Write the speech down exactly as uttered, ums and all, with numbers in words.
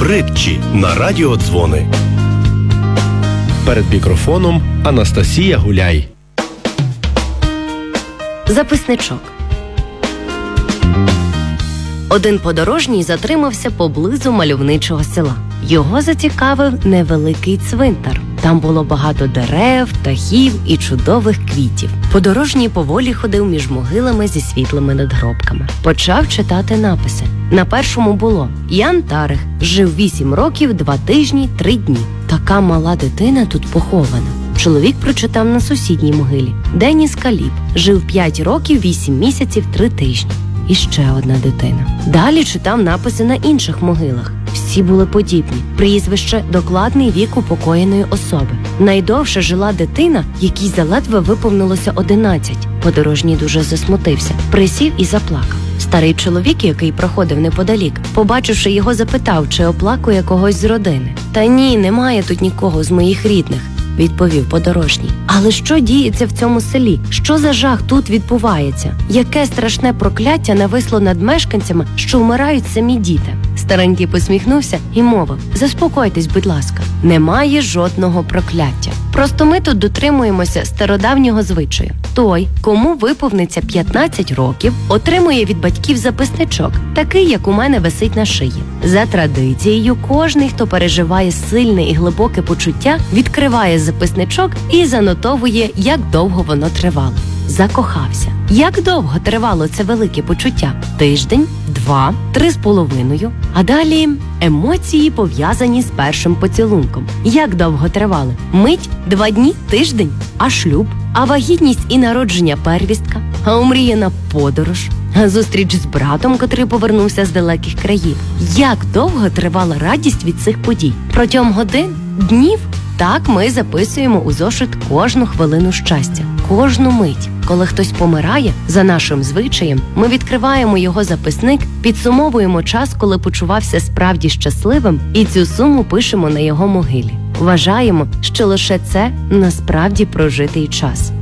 Притчі на радіодзвони. Перед мікрофоном Анастасія Гуляй. Записничок. Один подорожній затримався поблизу мальовничого села. Його зацікавив невеликий цвинтар. Там було багато дерев, птахів і чудових квітів. Подорожній поволі ходив між могилами зі світлими надгробками. Почав читати написи. На першому було: Ян Тарих жив вісім років, два тижні, три дні. Така мала дитина тут похована. Чоловік прочитав на сусідній могилі: Деніс Каліб жив п'ять років, вісім місяців, три тижні. І ще одна дитина. Далі читав написи на інших могилах. Всі були подібні. Прізвище, докладний вік упокоєної особи. Найдовше жила дитина, якій заледве виповнилося одинадцять. Подорожній дуже засмутився, присів і заплакав. Старий чоловік, який проходив неподалік, побачивши його, запитав, чи оплакує когось з родини. «Та ні, немає тут нікого з моїх рідних», – відповів подорожній. Але що діється в цьому селі? Що за жах тут відбувається? Яке страшне прокляття нависло над мешканцями, що вмирають самі діти? Старенький посміхнувся і мовив: «Заспокойтесь, будь ласка, немає жодного прокляття. Просто ми тут дотримуємося стародавнього звичаю. Той, кому виповниться п'ятнадцять років, отримує від батьків записничок, такий, як у мене висить на шиї. За традицією, кожний, хто переживає сильне і глибоке почуття, відкриває записничок і занотовує, як довго воно тривало. Закохався. Як довго тривало це велике почуття? Тиждень, два, три з половиною. А далі емоції, пов'язані з першим поцілунком. Як довго тривали? Мить, два дні, тиждень. А шлюб? А вагітність і народження первістка? А омріяна подорож? А зустріч з братом, котрий повернувся з далеких країв? Як довго тривала радість від цих подій? Протягом годин? Днів? Так ми записуємо у зошит кожну хвилину щастя, кожну мить. Коли хтось помирає, за нашим звичаєм, ми відкриваємо його записник, підсумовуємо час, коли почувався справді щасливим, і цю суму пишемо на його могилі. Вважаємо, що лише це насправді прожитий час.